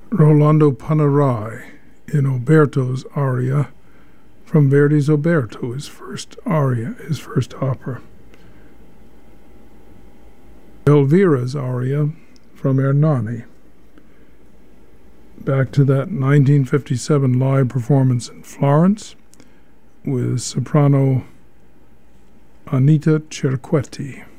Rolando Panerai in Oberto's aria from Verdi's Oberto, his first aria, his first opera. Elvira's aria from Ernani. Back to that 1957 live performance in Florence with soprano Anita Cerquetti.